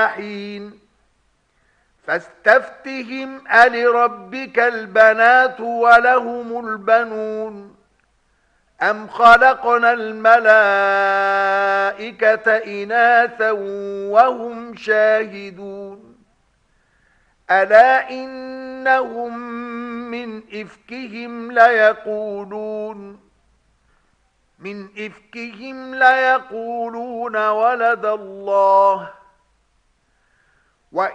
حين فاستفتهم ألربك البنات ولهم البنون أم خلقنا الملائكة إناثا وهم شاهدون ألا إنهم من إفكهم ليقولون ولد الله